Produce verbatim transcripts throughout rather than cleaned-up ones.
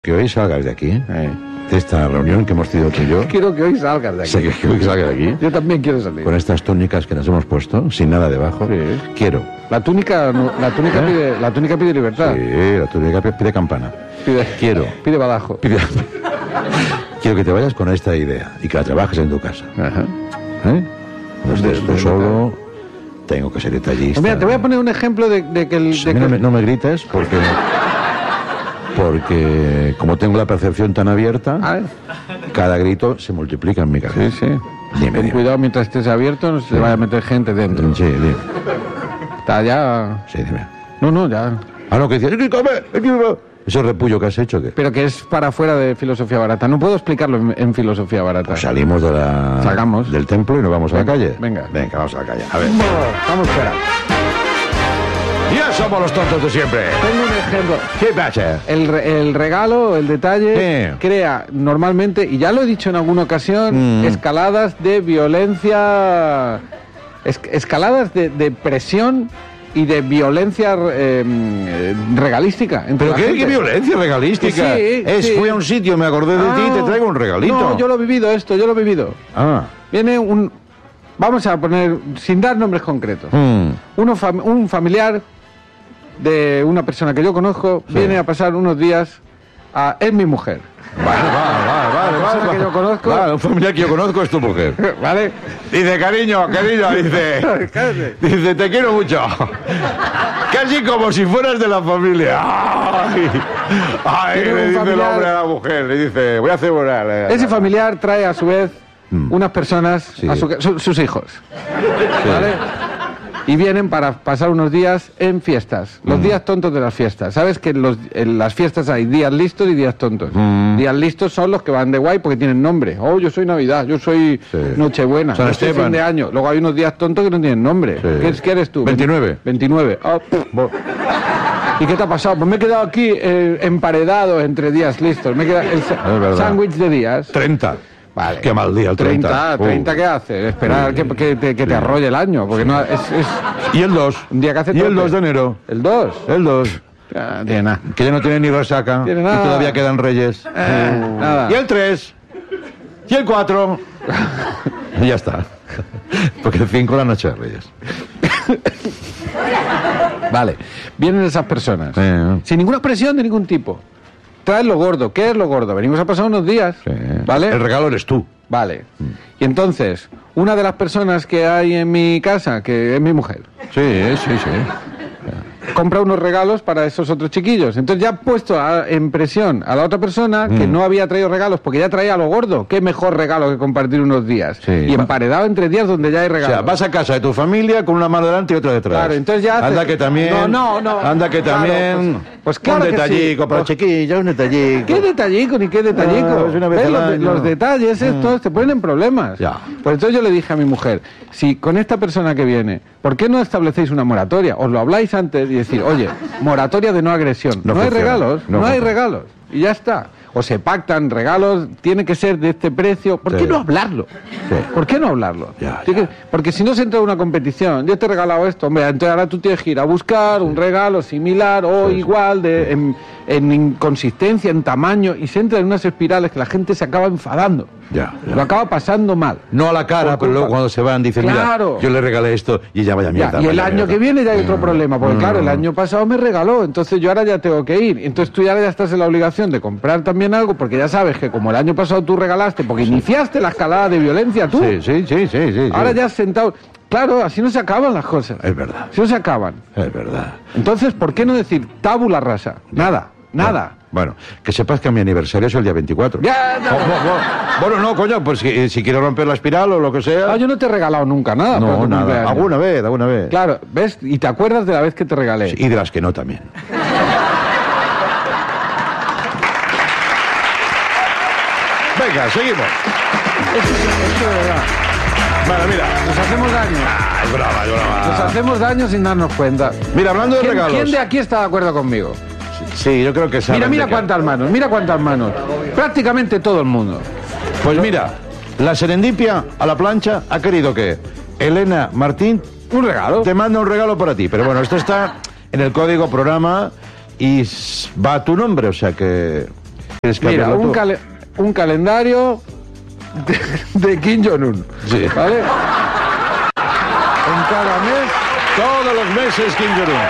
Que hoy salgas de aquí, ¿eh? De esta reunión que hemos tenido tú y yo. Quiero que hoy salgas de aquí. Sí, que hoy salgas de aquí. Yo también quiero salir. Con estas túnicas que nos hemos puesto, sin nada debajo. Sí. Quiero. La túnica, no, la túnica ¿Eh? pide, la túnica pide libertad. Sí, la túnica pide campana. Pide, Quiero. Pide badajo. Pide... Quiero que te vayas con esta idea y que la trabajes en tu casa. Ajá. ¿Eh? No estés De- tú de- solo. Tengo que ser detallista. Pues mira, te voy a poner un ejemplo de, de que el... Shh, de a mí que- no, me, no me grites porque... Porque como tengo la percepción tan abierta, Ah, cada grito se multiplica en mi cabeza. sí, sí. Dime, Ten dime. cuidado mientras estés abierto, no se vaya a meter gente dentro. Sí, dime. Está ya... Sí, dime. No, no, ya... Ah, no, que decías, "Explícame, explícame". Ese repullo que has hecho, ¿qué? Pero que es para afuera de filosofía barata. No puedo explicarlo en, en filosofía barata. Pues salimos de la... Salgamos. del templo y nos vamos a la Venga, calle. venga. Venga, vamos a la calle. A ver. Vamos fuera. Ya somos los tontos de siempre. Tengo un ejemplo. ¿Qué pasa? El, re- el regalo, el detalle, Sí. crea normalmente, y ya lo he dicho en alguna ocasión, Mm. escaladas de violencia, es- escaladas de, de presión y de violencia eh, eh, regalística. entre ¿Pero la qué, gente. qué violencia regalística? Sí, es, sí. fui a un sitio, me acordé de Ah, ti y te traigo un regalito. No, yo lo he vivido esto, yo lo he vivido. Ah. Viene un, vamos a poner, sin dar nombres concretos, Mm. uno fam- un familiar de una persona que yo conozco Sí. viene a pasar unos días a... Es mi mujer. Vale, vale, vale, vale. La persona vale. que yo conozco- Vale, un familiar que yo conozco es tu mujer. ¿Vale? Dice, cariño, cariño, dice... Cállate. Dice, te quiero mucho. Casi como si fueras de la familia. Ay, ay Tiene le un dice familiar- el hombre a la mujer, le dice, voy a celebrar. Ese familiar trae a su vez Mm. unas personas, Sí. a su ca- su- sus hijos. ¿Vale? Y vienen para pasar unos días en fiestas, los Mm. días tontos de las fiestas. ¿Sabes que en, los- en las fiestas hay días listos y días tontos? Mm. Días listos son los que van de guay porque tienen nombre. Oh, yo soy Navidad, yo soy Sí. Nochebuena, San yo soy Esteban. fin de año. Luego hay unos días tontos que no tienen nombre. Sí. ¿Qué, es- qué eres tú? veintinueve. veintinueve. Ah, pff, bo- ¿Y qué te ha pasado? Pues me he quedado aquí eh, emparedado entre días listos. Me he quedado el sa- Es verdad. sándwich de días. treinta. Vale. Qué mal día el treinta. treinta, Uh. treinta, ¿qué hace? Esperar Sí. que, que te, que te Sí. arrolle el año, porque no es, es Y el dos. un día que hace Y el tope. dos de enero. El dos. El dos. Ah, tiene nada. Que ya no tiene ni resaca. Tiene Y nada. todavía quedan reyes. Eh, nada. Y el tres. Y el cuatro. Y ya está. Porque el cinco la noche de reyes. Vale. Vienen esas personas. Eh. Sin ninguna presión de ningún tipo. Traen lo gordo. ¿Qué es lo gordo? Venimos a pasar unos días. Sí. ¿Vale? El regalo eres tú. Vale. Y entonces, una de las personas que hay en mi casa, que es mi mujer, Sí, sí, sí. compra unos regalos para esos otros chiquillos. Entonces ya ha puesto a- en presión a la otra persona que Mm. no había traído regalos porque ya traía lo gordo. Qué mejor regalo que compartir unos días. Sí. Y emparedado entre días donde ya hay O regalos. sea, vas a casa de tu familia con una mano delante y otra detrás. Claro, entonces ya hace- Anda que también... No, no, no. Anda que Claro, también... pues- pues claro un que detallico sí. para Pues- chiquilla, un detallico. ¿Qué detallico ni qué detallico? Ah, es una vez ¿Ves? al Los, de- año. los detalles estos te ponen en problemas. Ya. Pues entonces yo le dije a mi mujer, si con esta persona que viene, ¿por qué no establecéis una moratoria? Os lo habláis antes y decir, oye, moratoria de no agresión. No No, hay funciona, regalos, no no, hay funciona. regalos. Y ya está. O se pactan regalos, tiene que ser de este precio. ¿Por Sí. qué no hablarlo? Sí. ¿Por qué no hablarlo? Ya, Tiene ya. que- porque si no se entra en una competición, yo te he regalado esto, hombre, entonces ahora tú tienes que ir a buscar un regalo similar o Sí, sí. igual, de, en, en inconsistencia, en tamaño, y se entra en unas espirales que la gente se acaba enfadando. Ya, ya. Lo acaba pasando mal. No a la cara, Por pero luego culpa- cuando se van dicen, Claro. mira, yo le regalé esto y ella vaya Ya, mierda. y el vaya año mierda. que viene ya hay otro Mm. problema, porque Mm. claro, el año pasado me regaló, entonces yo ahora ya tengo que ir. Entonces tú ya ahora ya estás en la obligación de comprar también algo, porque ya sabes que como el año pasado tú regalaste, porque iniciaste la escalada de violencia tú, Sí, sí, sí, sí, sí. ahora sí. ya has sentado... Claro, así no se acaban las cosas. Es verdad, Así no se acaban. es verdad. Entonces, ¿por qué no decir tabula rasa? Nada, nada. Bueno, que sepas que mi aniversario es el día veinticuatro. Ya, ya. Oh, oh, oh. Bueno, no, coño, pues si, si quiero romper la espiral o lo que sea... Ah, yo no te he regalado nunca nada. para no, tu nada. cumpleaños. Alguna vez, alguna vez. Claro, ¿ves? Y te acuerdas de la vez que te regalé. Sí, y de las que no también. Venga, seguimos. Eso, eso de verdad. Vale, mira. Nos hacemos daño. Ah, es brava, es brava. Nos hacemos daño sin darnos cuenta. Mira, hablando de ¿Quién, regalos... quién de aquí está de acuerdo conmigo? Sí, yo creo que saben Mira, mira de qué. cuántas manos, mira cuántas manos. Prácticamente todo el mundo. Pues mira, la serendipia a la plancha ha querido que Elena Martín Un regalo. te manda un regalo para ti. Pero bueno, esto está en el código programa y s- va a tu nombre, o sea que ¿Quieres Mira, cambiarlo un, tú? cale- un calendario de, de Kim Jong-un. Sí. ¿Vale? En cada mes. Todos los meses Kim Jong-un.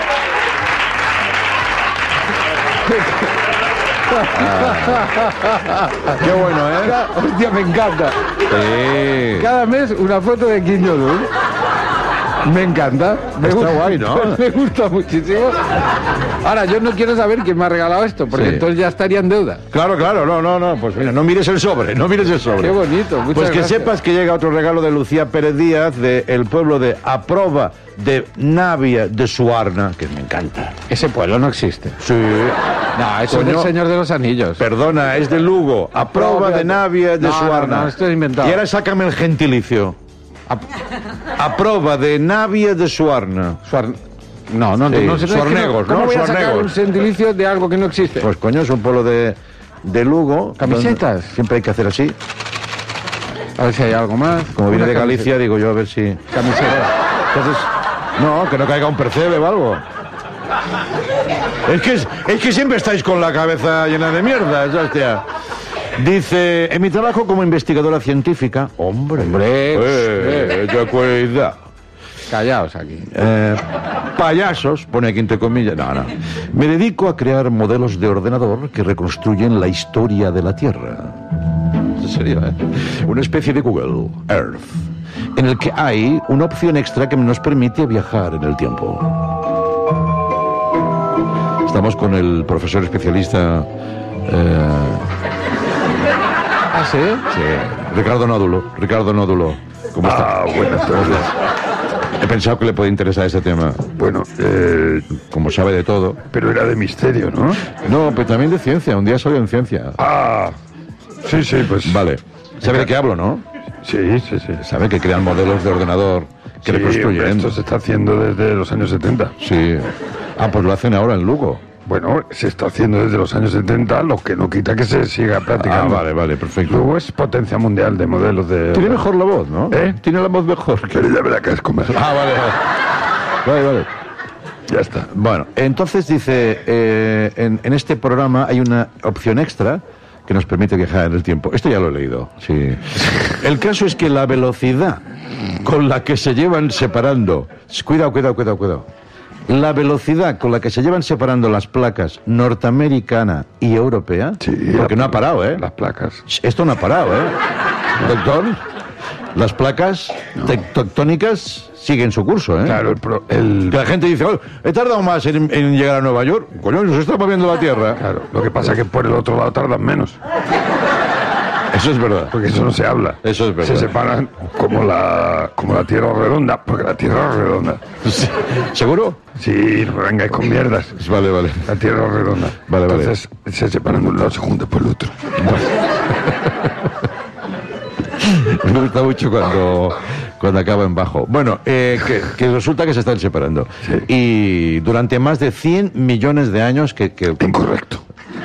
Ah. Qué bueno, ¿eh? Cada- hostia, me encanta. Sí. Cada mes una foto de Kim Jong-un. Me encanta. Me Está gusta, guay, ¿no? Me gusta muchísimo. Ahora, yo no quiero saber quién me ha regalado esto, porque Sí. entonces ya estaría en deuda. Claro, claro, no, no, no, pues mira, no mires el sobre, no mires el sobre. Qué bonito, muchas Pues que gracias. sepas que llega otro regalo de Lucía Pérez Díaz del pueblo de Aproba de Navia de Suarna, que me encanta. Ese pueblo no existe. Sí. No, eso es Coño. del Señor de los Anillos. Perdona, es de Lugo, Aproba de Navia de No, no, Suarna. no, esto es inventado. Y ahora sácame el gentilicio. Ap- Aproba de Navia de Suarna. Suar- No, no, Sí, no, no sé. Suarnegos, ¿Cómo ¿no? voy a sacar Suarnegos. un gentilicio de algo que no existe? Pues coño, es un pueblo de, de Lugo. ¿Camisetas? donde Siempre hay que hacer así. A ver si hay algo más. Como viene Una de Galicia, digo yo, a ver si... camiseta. Camiseta. Entonces, no, que no caiga un percebe o algo. Es que, es que siempre estáis con la cabeza llena de mierda, hostia. Dice, en mi trabajo como investigadora científica... Hombre, Hombre, eh, ya cuidado. Callaos aquí. Eh, payasos, pone aquí entre comillas. No, no. Me dedico a crear modelos de ordenador que reconstruyen la historia de la Tierra. Eso sería, ¿eh? Una especie de Google Earth, en el que hay una opción extra que nos permite viajar en el tiempo. Estamos con el profesor especialista. eh, ¿Ah, sí? sí, Ricardo Nódulo. Ricardo Nódulo. ¿Cómo está? Ah, buenas tardes. He pensado que le puede interesar este tema. Bueno, eh, Como sabe de todo. pero era de misterio, ¿no? No, pero también de ciencia. Un día salió en ciencia. Ah, sí, sí, pues... Vale. ¿Sabe de qué hablo, no? Sí, sí, sí. Sabe que crean modelos de ordenador que Sí, reconstruyen. hombre, esto se está haciendo desde los años setenta. Sí. Ah, pues lo hacen ahora en Lugo. Bueno, se está haciendo desde los años setenta, lo que no quita que se siga Ah, practicando. vale, vale, perfecto. Luego es potencia mundial de modelos de... Tiene mejor la voz, ¿no? ¿Eh? Tiene la voz mejor. que- Pero ya verá que es comer. Ah, vale, vale. Vale, vale. Ya está. Bueno, entonces dice, eh, en, en este programa hay una opción extra que nos permite viajar en el tiempo. Esto ya lo he leído, sí. El caso es que la velocidad con la que se llevan separando... Cuidado, cuidado, cuidado, cuidado. La velocidad con la que se llevan separando las placas norteamericana y europea, Sí, porque la- no ha parado, ¿eh? Las placas. Esto no ha parado, ¿eh? Doctor, las placas tectónicas siguen su curso, ¿eh? Claro, el... pro- el- Que la gente dice, "Oh, he tardado más en, en llegar a Nueva York. Coño, nos está moviendo la Tierra. Claro, lo que pasa es que por el otro lado tardan menos, Eso es verdad. porque eso no se habla. Eso es verdad. Se separan como la, como la Tierra redonda, porque la Tierra es redonda. ¿Seguro? Sí, no vengáis con mierdas. Vale, vale. La Tierra es redonda. Vale, vale. Entonces se separan de un lado, se juntan por el otro. Me gusta mucho cuando, cuando acaba en bajo. Bueno, eh, que, que resulta que se están separando. Sí. Y durante más de cien millones de años que... que- Incorrecto.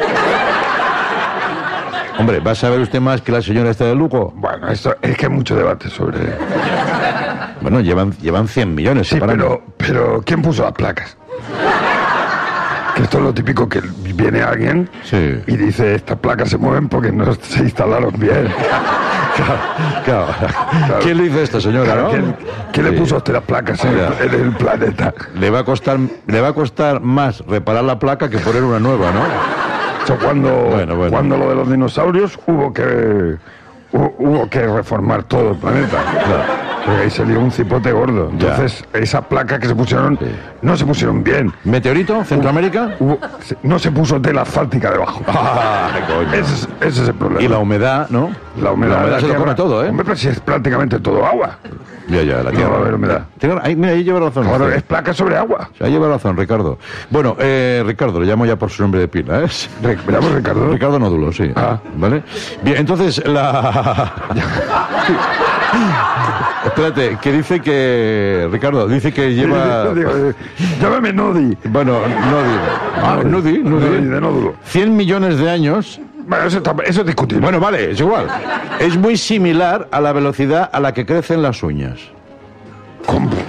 Hombre, ¿va a saber usted más que la señora esta de Lugo? Bueno, esto es que hay mucho debate sobre... Bueno, llevan, llevan cien millones Sí, separando. pero, pero ¿quién puso las placas? Que esto es lo típico, que viene alguien Sí. y dice, estas placas se mueven porque no se instalaron bien. Claro, claro. ¿Quién le hizo esto, señora? Claro, no? ¿quién, quién Sí. le puso a usted las placas en, Ya. el, en el planeta? Le va a costar, le va a costar más reparar la placa que poner una nueva, ¿no? Eso cuando, Bueno, bueno. cuando lo de los dinosaurios hubo que hu- hubo que reformar todo el planeta. Porque ahí salió un cipote gordo. Ya. Entonces, esas placas que se pusieron, no se pusieron bien. ¿Meteorito? ¿Centroamérica? Hubo- se- no se puso tela asfáltica debajo. Ah, coño. Ese es, ese es el problema. Y la humedad, ¿no? La humedad, de la se lo tierra. come todo, ¿eh? Hombre, pero si es prácticamente todo agua. Ya, ya, la No tierra. va a haber humedad. Tiene- ahí, mira, ahí lleva razón. Ahora usted. es placa sobre agua. Ahí lleva razón, Ricardo. Bueno, eh, Ricardo, le llamo ya por su nombre de pila, ¿eh? Re- Veamos, Ricardo. Ricardo Nódulo, sí. Ah. ¿Vale? Bien, entonces, la... Espérate, que dice que... Ricardo, dice que lleva... Digo, eh, llámame Nodi. Bueno, Nodi. Ah, Nodi, Nodi Nodi. de nódulo. cien millones de años... Bueno, eso, está- eso es discutible. Bueno, vale, es igual. Es muy similar a la velocidad a la que crecen las uñas. ¿Cómo?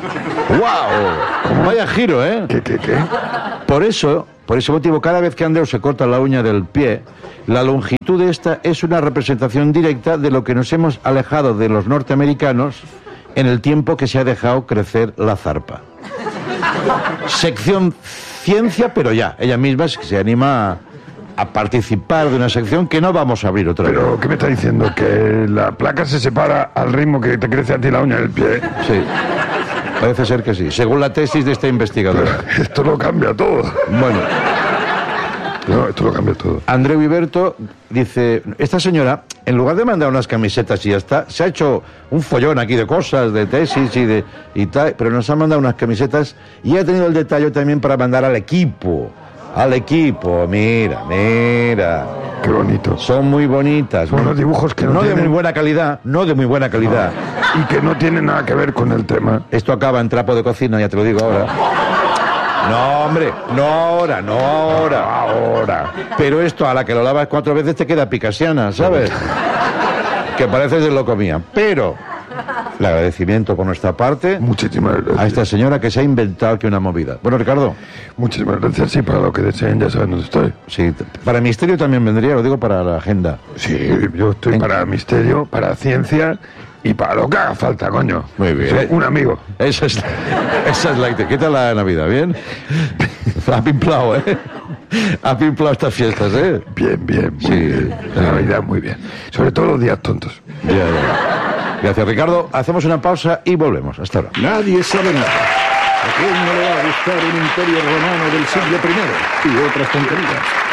¡Wow! Vaya giro, ¿eh? ¿Qué, qué, qué? Por eso, por ese motivo, cada vez que Andreu se corta la uña del pie, la longitud de esta es una representación directa de lo que nos hemos alejado de los norteamericanos en el tiempo que se ha dejado crecer la zarpa. Sección ciencia, pero ya, ella misma es que se anima a, a participar de una sección que no vamos a abrir otra vez. ¿Pero qué me está diciendo? ¿Que la placa se separa al ritmo que te crece a ti la uña del pie? Sí, parece ser que sí, según la tesis de esta investigadora. Pero esto lo cambia todo. Bueno, No, esto lo cambia todo. Andreu Iberto dice, esta señora, en lugar de mandar unas camisetas y ya está, se ha hecho un follón aquí de cosas, de tesis y de y tal, pero nos ha mandado unas camisetas y ha tenido el detalle también para mandar al equipo. Al equipo, mira, mira. Qué bonito. Son muy bonitas. Son unos dibujos que no No de tienen- muy buena calidad, no de muy buena calidad. Y que no tiene nada que ver con el tema. Esto acaba en trapo de cocina, ya te lo digo ahora. No, hombre, no ahora, no ahora. Ahora. Pero esto, a la que lo lavas cuatro veces, te queda picasiana, ¿sabes? Que parece de lo comía. Pero, el agradecimiento por nuestra parte Muchísimas gracias. a esta señora que se ha inventado que una movida. Bueno, Ricardo, Muchísimas gracias. Sí, para lo que deseen ya saben dónde estoy. sí, t- para misterio también vendría, lo digo para la agenda. Sí, yo estoy En- para misterio, para ciencia y para lo que haga falta, coño. Muy bien. Soy un amigo. Esa es, esa es la idea. ¿Qué tal la Navidad? ¿Bien? Ha pimplado, ¿eh? Ha pimplado estas fiestas, ¿eh? Bien, bien, muy Sí. bien. La Navidad muy bien. Sobre todo los días tontos. Ya, ya. Gracias, Ricardo. Hacemos una pausa y volvemos. Hasta ahora. Nadie sabe nada. ¿A quién no le va a gustar un imperio romano del siglo primero? Y otras tonterías.